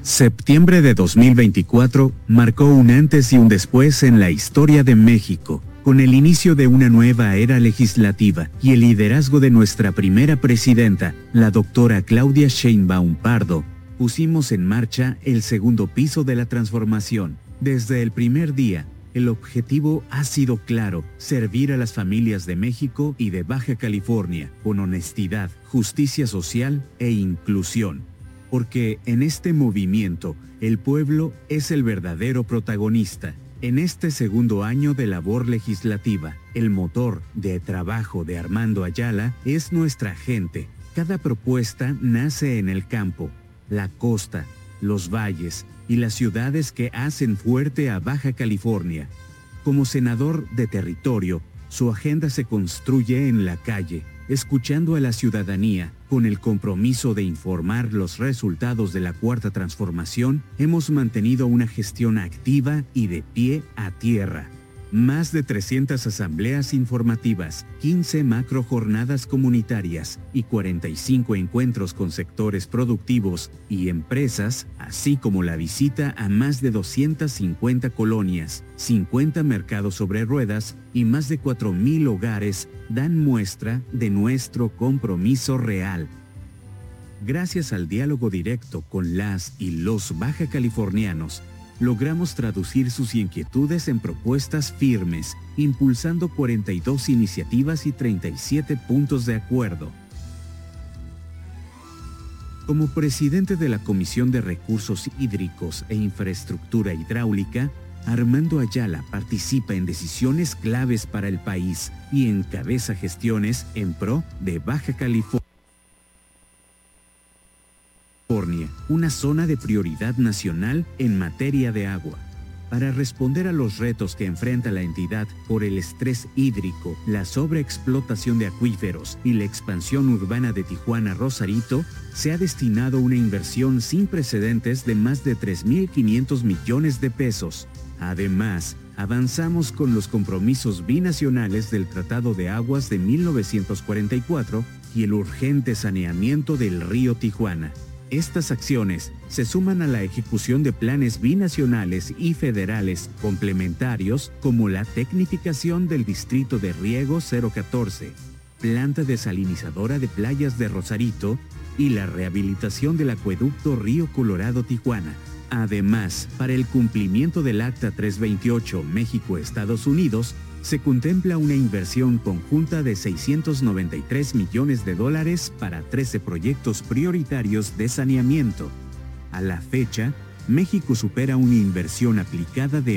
Septiembre de 2024 marcó un antes y un después en la historia de México, con el inicio de una nueva era legislativa y el liderazgo de nuestra primera presidenta, la doctora Claudia Sheinbaum Pardo. Pusimos en marcha el segundo piso de la transformación. Desde el primer día, el objetivo ha sido claro: servir a las familias de México y de Baja California con honestidad, justicia social e inclusión. Porque en este movimiento, el pueblo es el verdadero protagonista. En este segundo año de labor legislativa, el motor de trabajo de Armando Ayala es nuestra gente. Cada propuesta nace en el campo, la costa, los valles y las ciudades que hacen fuerte a Baja California. Como senador de territorio, su agenda se construye en la calle, escuchando a la ciudadanía. Con el compromiso de informar los resultados de la Cuarta Transformación, hemos mantenido una gestión activa y de pie a tierra. Más de 300 asambleas informativas, 15 macrojornadas comunitarias y 45 encuentros con sectores productivos y empresas, así como la visita a más de 250 colonias, 50 mercados sobre ruedas y más de 4,000 hogares, dan muestra de nuestro compromiso real. Gracias al diálogo directo con las y los baja californianos, logramos traducir sus inquietudes en propuestas firmes, impulsando 42 iniciativas y 37 puntos de acuerdo. Como presidente de la Comisión de Recursos Hídricos e Infraestructura Hidráulica, Armando Ayala participa en decisiones claves para el país y encabeza gestiones en pro de Baja California, una zona de prioridad nacional en materia de agua. Para responder a los retos que enfrenta la entidad por el estrés hídrico, la sobreexplotación de acuíferos y la expansión urbana de Tijuana-Rosarito, se ha destinado una inversión sin precedentes de más de 3,500 millones de pesos. Además, avanzamos con los compromisos binacionales del Tratado de Aguas de 1944 y el urgente saneamiento del río Tijuana. Estas acciones se suman a la ejecución de planes binacionales y federales complementarios, como la tecnificación del Distrito de Riego 014, planta desalinizadora de Playas de Rosarito y la rehabilitación del acueducto Río Colorado-Tijuana. Además, para el cumplimiento del Acta 328 México-Estados Unidos, se contempla una inversión conjunta de $693 millones para 13 proyectos prioritarios de saneamiento. A la fecha, México supera una inversión aplicada de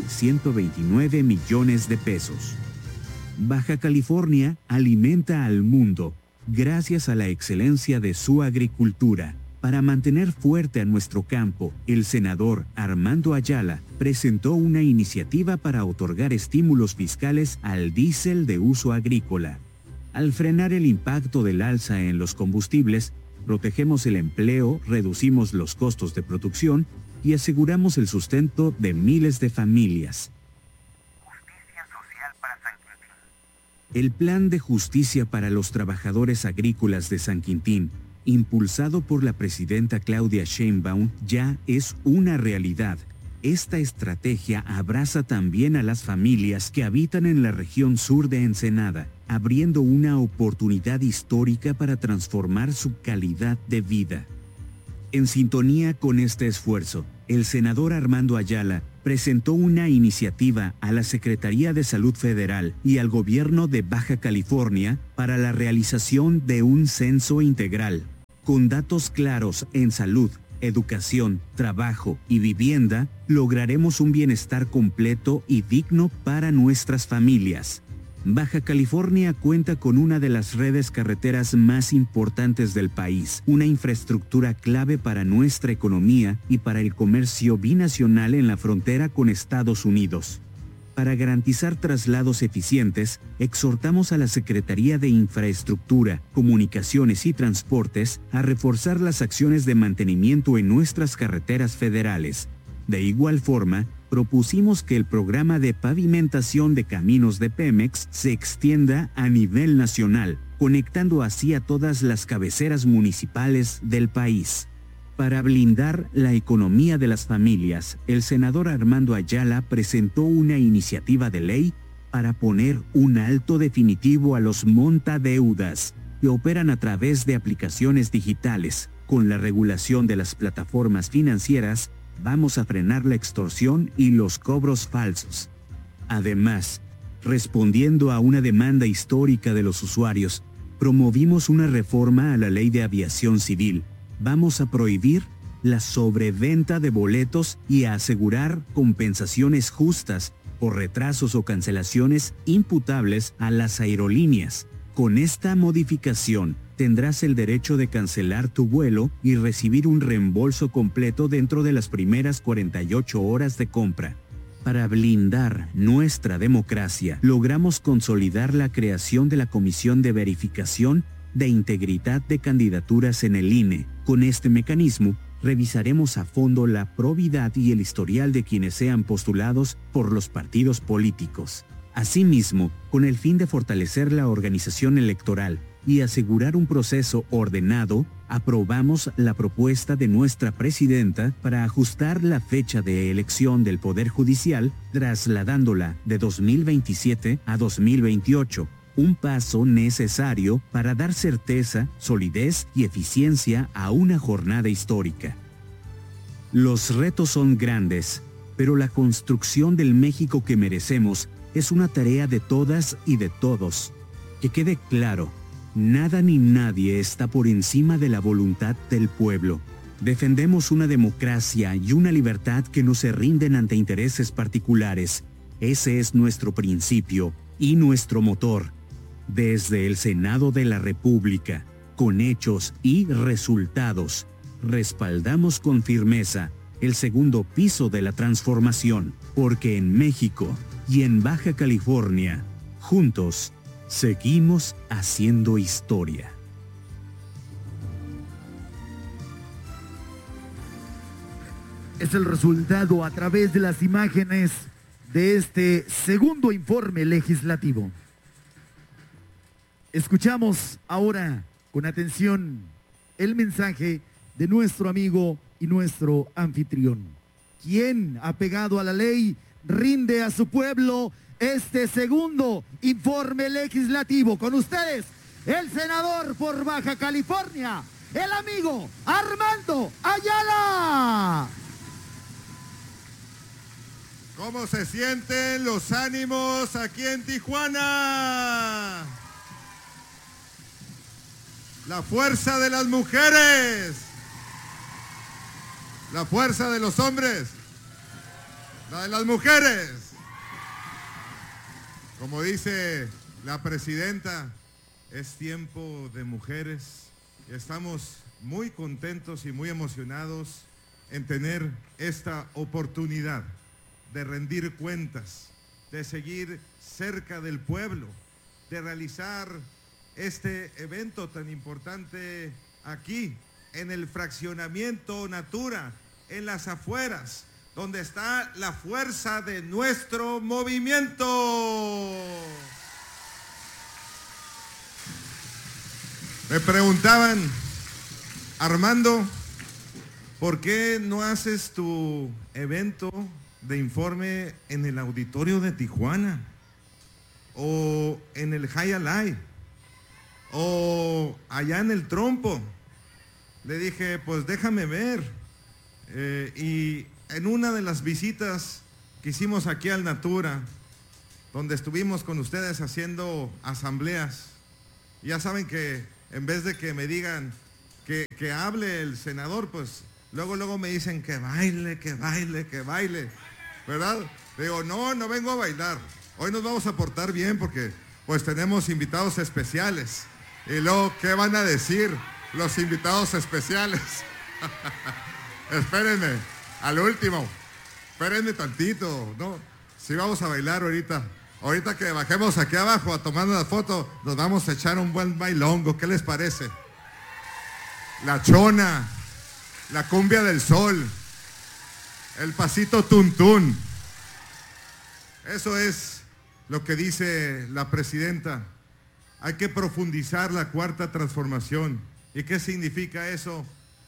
1,129 millones de pesos. Baja California alimenta al mundo gracias a la excelencia de su agricultura. Para mantener fuerte a nuestro campo, el senador Armando Ayala presentó una iniciativa para otorgar estímulos fiscales al diésel de uso agrícola. Al frenar el impacto del alza en los combustibles, protegemos el empleo, reducimos los costos de producción y aseguramos el sustento de miles de familias. Justicia social para San Quintín. El Plan de Justicia para los Trabajadores Agrícolas de San Quintín, impulsado por la presidenta Claudia Sheinbaum, ya es una realidad. Esta estrategia abraza también a las familias que habitan en la región sur de Ensenada, abriendo una oportunidad histórica para transformar su calidad de vida. En sintonía con este esfuerzo, el senador Armando Ayala presentó una iniciativa a la Secretaría de Salud Federal y al Gobierno de Baja California para la realización de un censo integral, con datos claros en salud, educación, trabajo y vivienda. Lograremos un bienestar completo y digno para nuestras familias. Baja California cuenta con una de las redes carreteras más importantes del país, una infraestructura clave para nuestra economía y para el comercio binacional en la frontera con Estados Unidos. Para garantizar traslados eficientes, exhortamos a la Secretaría de Infraestructura, Comunicaciones y Transportes a reforzar las acciones de mantenimiento en nuestras carreteras federales. De igual forma, propusimos que el programa de pavimentación de caminos de Pemex se extienda a nivel nacional, conectando así a todas las cabeceras municipales del país. Para blindar la economía de las familias, el senador Armando Ayala presentó una iniciativa de ley para poner un alto definitivo a los montadeudas que operan a través de aplicaciones digitales. Con la regulación de las plataformas financieras, vamos a frenar la extorsión y los cobros falsos. Además, respondiendo a una demanda histórica de los usuarios, promovimos una reforma a la Ley de Aviación Civil. Vamos a prohibir la sobreventa de boletos y a asegurar compensaciones justas por retrasos o cancelaciones imputables a las aerolíneas. Con esta modificación, tendrás el derecho de cancelar tu vuelo y recibir un reembolso completo dentro de las primeras 48 horas de compra. Para blindar nuestra democracia, logramos consolidar la creación de la Comisión de Verificación de Integridad de Candidaturas en el INE. Con este mecanismo, revisaremos a fondo la probidad y el historial de quienes sean postulados por los partidos políticos. Asimismo, con el fin de fortalecer la organización electoral y asegurar un proceso ordenado, aprobamos la propuesta de nuestra presidenta para ajustar la fecha de elección del Poder Judicial, trasladándola de 2027 a 2028. Un paso necesario para dar certeza, solidez y eficiencia a una jornada histórica. Los retos son grandes, pero la construcción del México que merecemos es una tarea de todas y de todos. Que quede claro, nada ni nadie está por encima de la voluntad del pueblo. Defendemos una democracia y una libertad que no se rinden ante intereses particulares. Ese es nuestro principio y nuestro motor. Desde el Senado de la República, con hechos y resultados, respaldamos con firmeza el segundo piso de la transformación, porque en México y en Baja California, juntos, seguimos haciendo historia. Es el resultado a través de las imágenes de este segundo informe legislativo. Escuchamos ahora con atención el mensaje de nuestro amigo y nuestro anfitrión, quien, apegado a la ley, rinde a su pueblo este segundo informe legislativo. Con ustedes, el senador por Baja California, el amigo Armando Ayala. ¿Cómo se sienten los ánimos aquí en Tijuana? La fuerza de las mujeres, la fuerza de los hombres, la de las mujeres. Como dice la presidenta, es tiempo de mujeres. Estamos muy contentos y muy emocionados en tener esta oportunidad de rendir cuentas, de seguir cerca del pueblo, de realizar este evento tan importante aquí, en el fraccionamiento Natura, en las afueras, donde está la fuerza de nuestro movimiento. Me preguntaban, Armando, ¿por qué no haces tu evento de informe en el auditorio de Tijuana? O en el High Alive, o allá en el Trompo. Le dije, pues déjame ver. Y en una de las visitas que hicimos aquí al Natura, donde estuvimos con ustedes haciendo asambleas, ya saben que en vez de que me digan que hable el senador, pues luego me dicen que baile, ¿verdad? Digo, no vengo a bailar. Hoy nos vamos a portar bien porque pues tenemos invitados especiales. Y luego, ¿qué van a decir los invitados especiales? Espérenme, al último, espérenme tantito, ¿no? Sí vamos a bailar ahorita. Ahorita que bajemos aquí abajo a tomar una foto, nos vamos a echar un buen bailongo. ¿Qué les parece? La chona, la cumbia del sol, el pasito tuntún. Eso es lo que dice la presidenta. Hay que profundizar la cuarta transformación. ¿Y qué significa eso?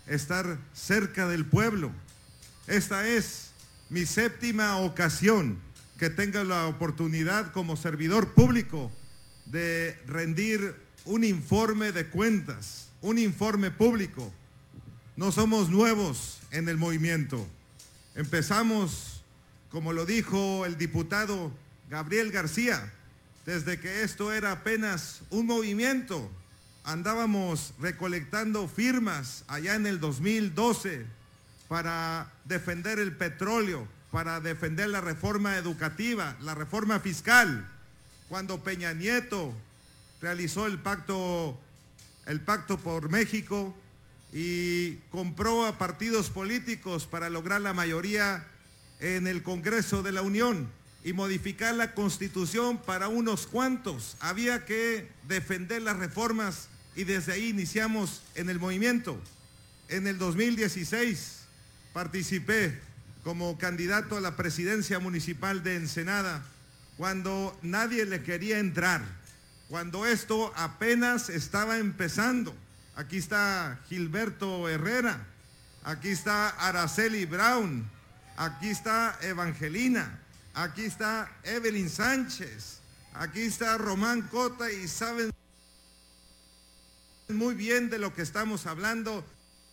estar cerca del pueblo. Esta es mi 7ª ocasión que tengo la oportunidad como servidor público de rendir un informe de cuentas, un informe público. No somos nuevos en el movimiento. Empezamos, como lo dijo el diputado Gabriel García, desde que esto era apenas un movimiento. Andábamos recolectando firmas allá en el 2012 para defender el petróleo, para defender la reforma educativa, la reforma fiscal. Cuando Peña Nieto realizó el pacto por México y compró a partidos políticos para lograr la mayoría en el Congreso de la Unión y modificar la Constitución para unos cuantos. Había que defender las reformas y desde ahí iniciamos en el movimiento. En el 2016 participé como candidato a la presidencia municipal de Ensenada cuando nadie le quería entrar, cuando esto apenas estaba empezando. Aquí está Gilberto Herrera, aquí está Araceli Brown, aquí está Evangelina, aquí está Evelyn Sánchez, aquí está Román Cota y saben muy bien de lo que estamos hablando.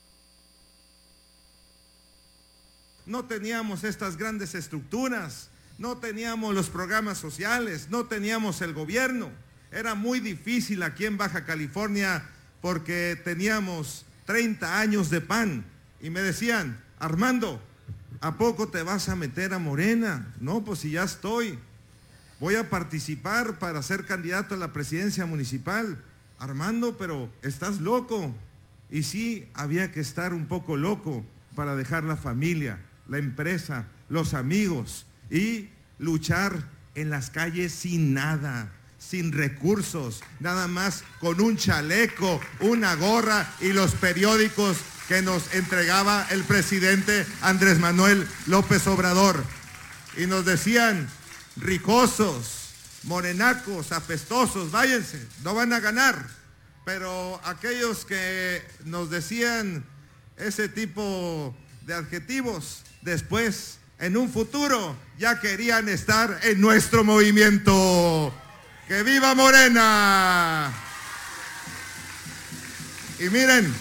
No teníamos estas grandes estructuras, no teníamos los programas sociales, no teníamos el gobierno. Era muy difícil aquí en Baja California porque teníamos 30 años de PAN y me decían, Armando, ¿a poco te vas a meter a Morena? No, pues si ya estoy, voy a participar para ser candidato a la presidencia municipal. Armando, pero estás loco. Y sí, había que estar un poco loco para dejar la familia, la empresa, los amigos y luchar en las calles sin nada, sin recursos, nada más con un chaleco, una gorra y los periódicos que nos entregaba el presidente Andrés Manuel López Obrador. Y nos decían, ricosos, morenacos, apestosos, váyanse, no van a ganar. Pero aquellos que nos decían ese tipo de adjetivos, después, en un futuro, ya querían estar en nuestro movimiento. ¡Que viva Morena! Y miren,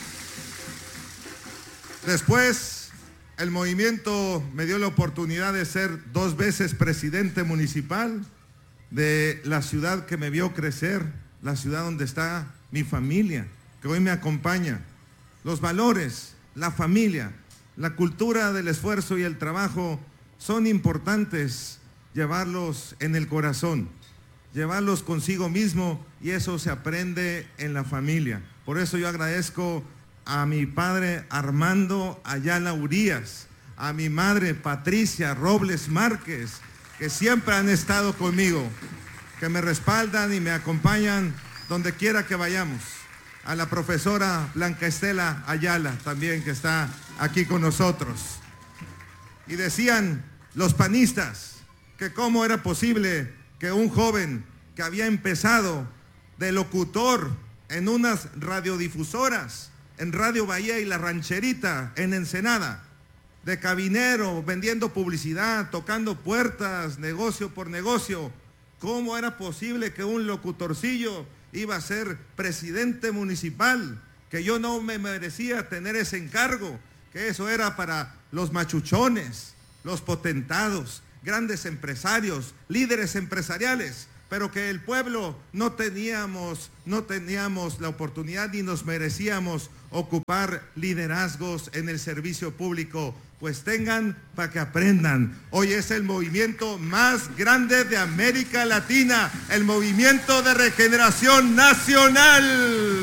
después el movimiento me dio la oportunidad de ser 2 veces presidente municipal de la ciudad que me vio crecer, la ciudad donde está mi familia, que hoy me acompaña. Los valores, la familia, la cultura del esfuerzo y el trabajo son importantes llevarlos en el corazón, llevarlos consigo mismo, y eso se aprende en la familia. Por eso yo agradezco a mi padre Armando Ayala Urías, a mi madre Patricia Robles Márquez, que siempre han estado conmigo, que me respaldan y me acompañan donde quiera que vayamos. A la profesora Blanca Estela Ayala también, que está aquí con nosotros. Y decían los panistas que cómo era posible que un joven que había empezado de locutor en unas radiodifusoras, en Radio Bahía y La Rancherita, en Ensenada, de cabinero, vendiendo publicidad, tocando puertas, negocio por negocio, cómo era posible que un locutorcillo iba a ser presidente municipal, que yo no me merecía tener ese encargo, que eso era para los machuchones, los potentados, grandes empresarios, líderes empresariales, pero que el pueblo no teníamos la oportunidad ni nos merecíamos ocupar liderazgos en el servicio público. Pues tengan para que aprendan. Hoy es el movimiento más grande de América Latina, el movimiento de regeneración nacional.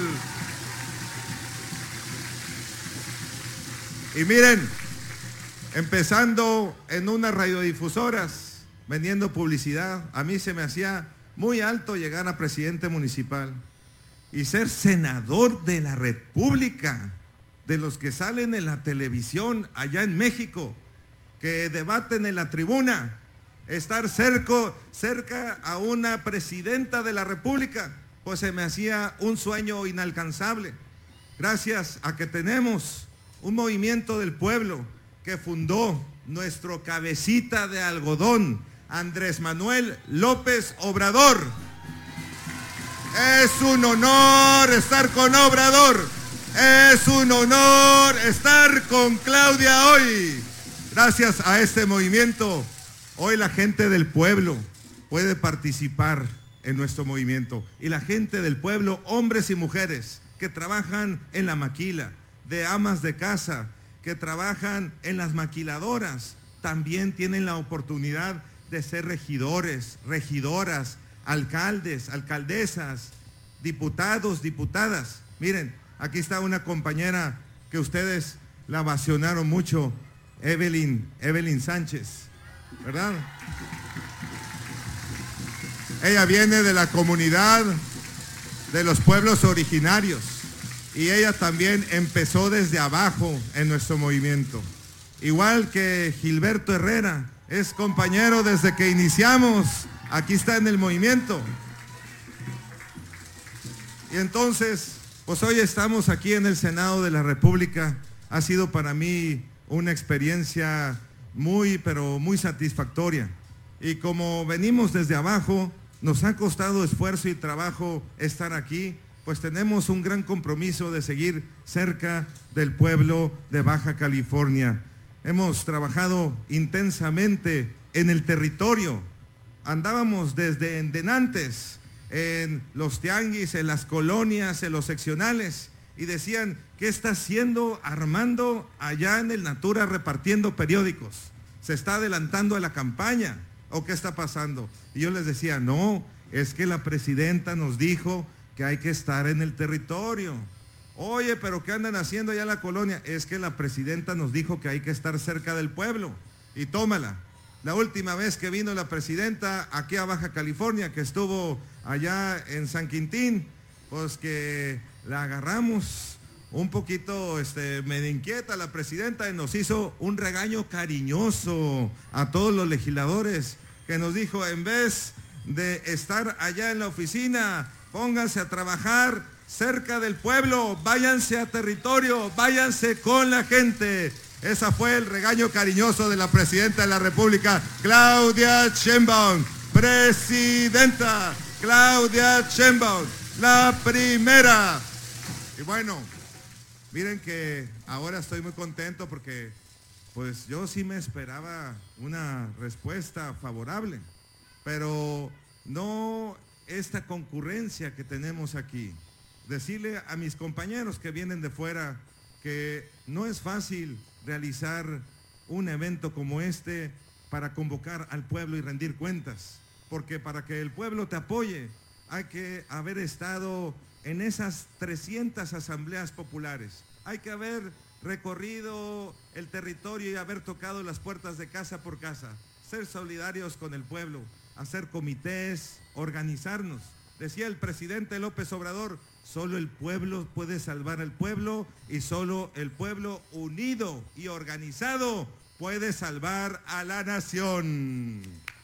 Y miren, empezando en unas radiodifusoras, vendiendo publicidad, a mí se me hacía muy alto llegar a presidente municipal y ser senador de la República, de los que salen en la televisión allá en México, que debaten en la tribuna, estar cerca a una presidenta de la República, pues se me hacía un sueño inalcanzable. gracias a que tenemos un movimiento del pueblo que fundó nuestro cabecita de algodón, Andrés Manuel López Obrador. Es un honor estar con Obrador. Es un honor estar con Claudia hoy. Gracias a este movimiento, hoy la gente del pueblo puede participar en nuestro movimiento. Y la gente del pueblo, hombres y mujeres que trabajan en la maquila, de amas de casa, que trabajan en las maquiladoras, también tienen la oportunidad de ser regidores, regidoras, alcaldes, alcaldesas, diputados, diputadas. Miren, aquí está una compañera que ustedes la ovacionaron mucho, Evelyn Sánchez, ¿verdad? Ella viene de la comunidad de los pueblos originarios y ella también empezó desde abajo en nuestro movimiento. Igual que Gilberto Herrera, es compañero desde que iniciamos, aquí está en el movimiento. Y entonces, pues hoy estamos aquí en el Senado de la República. Ha sido para mí una experiencia muy, pero muy satisfactoria. Y como venimos desde abajo, nos ha costado esfuerzo y trabajo estar aquí, pues tenemos un gran compromiso de seguir cerca del pueblo de Baja California. Hemos trabajado intensamente en el territorio. Andábamos desde antes en los tianguis, en las colonias, en los seccionales, y decían, ¿qué está haciendo Armando allá en el Natura repartiendo periódicos? ¿Se está adelantando a la campaña? ¿O qué está pasando? Y yo les decía, no, es que la presidenta nos dijo que hay que estar en el territorio. Oye, pero ¿qué andan haciendo allá en la colonia? Es que la presidenta nos dijo que hay que estar cerca del pueblo. Y tómala. La última vez que vino la presidenta aquí a Baja California, que estuvo allá en San Quintín, pues que la agarramos un poquito medio inquieta la presidenta y nos hizo un regaño cariñoso a todos los legisladores, que nos dijo, en vez de estar allá en la oficina, pónganse a trabajar cerca del pueblo, váyanse a territorio, váyanse con la gente. Ese fue el regaño cariñoso de la presidenta de la República, Claudia Sheinbaum. Presidenta Claudia Sheinbaum, la primera. Y bueno, miren que ahora estoy muy contento porque pues yo sí me esperaba una respuesta favorable, pero no esta concurrencia que tenemos aquí. Decirle a mis compañeros que vienen de fuera que no es fácil realizar un evento como este para convocar al pueblo y rendir cuentas, porque para que el pueblo te apoye hay que haber estado en esas 300 asambleas populares, hay que haber recorrido el territorio y haber tocado las puertas de casa por casa, ser solidarios con el pueblo, hacer comités, organizarnos. Decía el presidente López Obrador, solo el pueblo puede salvar al pueblo y solo el pueblo unido y organizado puede salvar a la nación.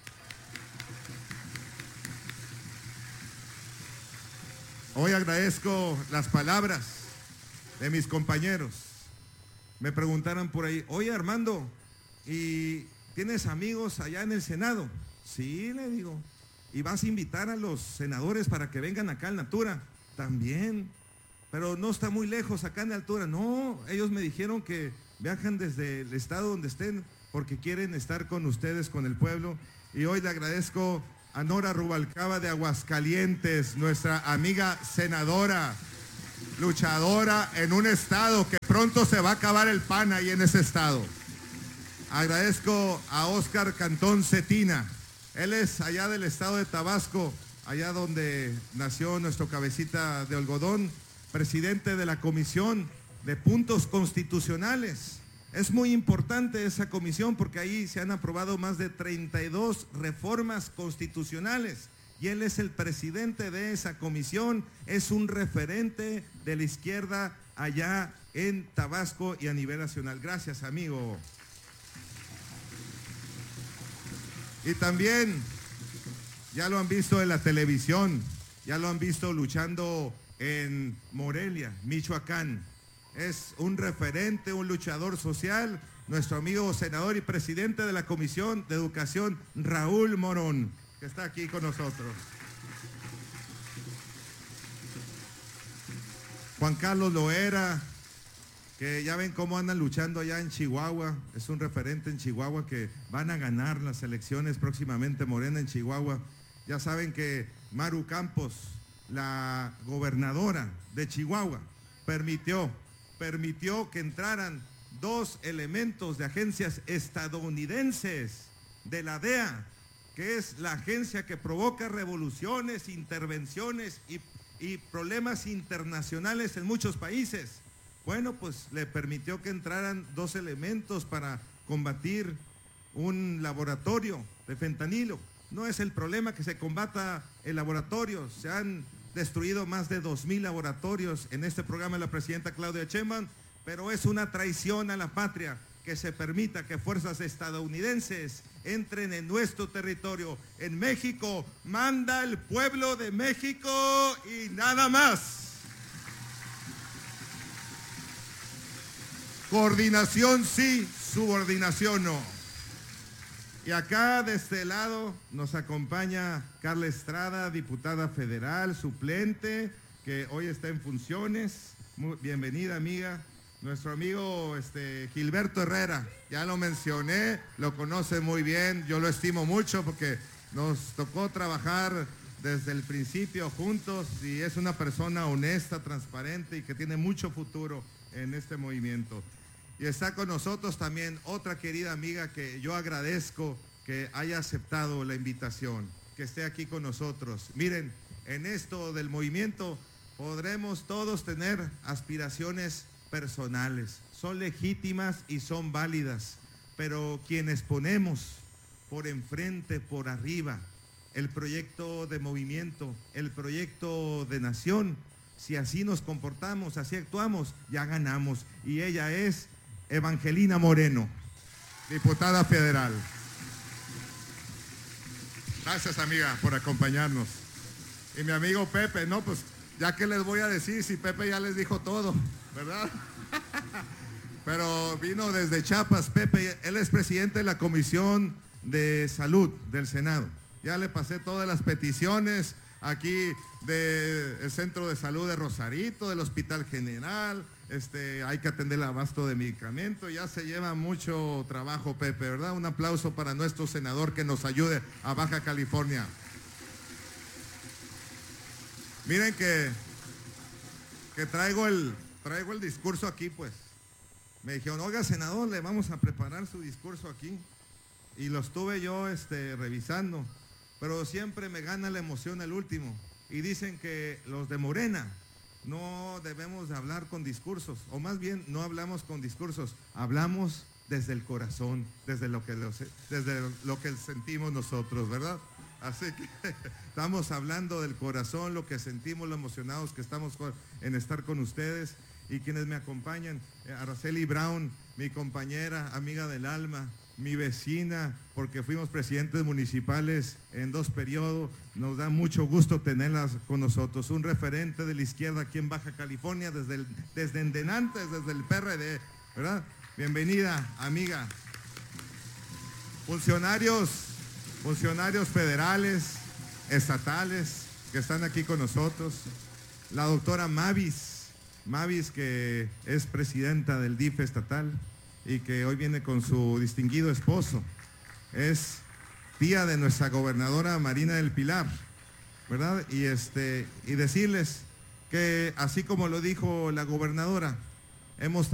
Hoy agradezco las palabras de mis compañeros. Me preguntaron por ahí, oye Armando, ¿y tienes amigos allá en el Senado? Sí, le digo. ¿Y vas a invitar a los senadores para que vengan acá al Natura? También, pero no está muy lejos acá en la altura. No, ellos me dijeron que viajan desde el estado donde estén porque quieren estar con ustedes, con el pueblo. Y hoy le agradezco a Nora Rubalcaba de Aguascalientes, nuestra amiga senadora, luchadora en un estado que pronto se va a acabar el pan ahí en ese estado. Agradezco a Óscar Cantón Cetina. Él es allá del estado de Tabasco, allá donde nació nuestro cabecita de algodón, presidente de la Comisión de Puntos Constitucionales. Es muy importante esa comisión porque ahí se han aprobado más de 32 reformas constitucionales y él es el presidente de esa comisión, es un referente de la izquierda allá en Tabasco y a nivel nacional. Gracias, amigo. Y también, ya lo han visto en la televisión, ya lo han visto luchando en Morelia, Michoacán. Es un referente, un luchador social, nuestro amigo senador y presidente de la Comisión de Educación, Raúl Morón, que está aquí con nosotros. Juan Carlos Loera, que ya ven cómo andan luchando allá en Chihuahua, es un referente en Chihuahua, que van a ganar las elecciones próximamente Morena en Chihuahua. Ya saben que Maru Campos, la gobernadora de Chihuahua, permitió que entraran 2 elementos de agencias estadounidenses de la DEA, que es la agencia que provoca revoluciones, intervenciones y problemas internacionales en muchos países. Bueno, pues le permitió que entraran 2 elementos para combatir un laboratorio de fentanilo. No es el problema que se combata el laboratorio, se han destruido más de 2,000 laboratorios en este programa de la presidenta Claudia Sheinbaum, pero es una traición a la patria que se permita que fuerzas estadounidenses entren en nuestro territorio. En México manda el pueblo de México y nada más. Coordinación sí, subordinación no. Y acá de este lado nos acompaña Carla Estrada, diputada federal, suplente, que hoy está en funciones. Bienvenida, amiga. Nuestro amigo Gilberto Herrera, ya lo mencioné, lo conoce muy bien, yo lo estimo mucho porque nos tocó trabajar desde el principio juntos y es una persona honesta, transparente y que tiene mucho futuro en este movimiento. Y está con nosotros también otra querida amiga que yo agradezco que haya aceptado la invitación, que esté aquí con nosotros. Miren, en esto del movimiento podremos todos tener aspiraciones personales, son legítimas y son válidas, pero quienes ponemos por enfrente, por arriba, el proyecto de movimiento, el proyecto de nación, si así nos comportamos, así actuamos, ya ganamos. Y ella es Evangelina Moreno, diputada federal. Gracias, amiga, por acompañarnos. Y mi amigo Pepe, no, pues ya que les voy a decir si Pepe ya les dijo todo, ¿verdad? Pero vino desde Chiapas, Pepe, él es presidente de la Comisión de Salud del Senado. Ya le pasé todas las peticiones aquí del Centro de Salud de Rosarito, del Hospital General, hay que atender el abasto de medicamento, ya se lleva mucho trabajo, Pepe, ¿verdad? Un aplauso para nuestro senador que nos ayude a Baja California. Miren que traigo el discurso aquí, pues. Me dijeron, oiga, senador, le vamos a preparar su discurso aquí. Y lo estuve yo revisando, pero siempre me gana la emoción el último. Y dicen que los de Morena no debemos de hablar con discursos, o más bien no hablamos con discursos, hablamos desde el corazón, desde lo que sentimos nosotros, ¿verdad? Así que estamos hablando del corazón, lo que sentimos, lo emocionados que estamos en estar con ustedes. Y quienes me acompañan, Araceli Brown, mi compañera, amiga del alma, mi vecina, porque fuimos presidentes municipales en 2 periodos, nos da mucho gusto tenerlas con nosotros, un referente de la izquierda aquí en Baja California, desde endenantes, desde el PRD, ¿verdad? Bienvenida, amiga. Funcionarios federales, estatales, que están aquí con nosotros, la doctora Mavis, que es presidenta del DIF estatal y que hoy viene con su distinguido esposo, es tía de nuestra gobernadora Marina del Pilar, ¿verdad? Y decirles que así como lo dijo la gobernadora, hemos